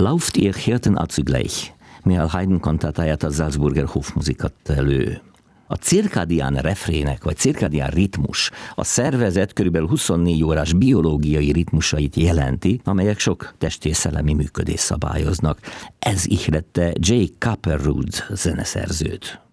Lauft ihr Hirten zugleich? Mihály Haydn kantátáját a Salzburger Hofmusik adta elő. A cirkadián refrének, vagy cirkadián ritmus a szervezet körülbelül 24 órás biológiai ritmusait jelenti, amelyek sok testi és szellemi működést szabályoznak. Ez ihlette J. Copperrood zeneszerzőt.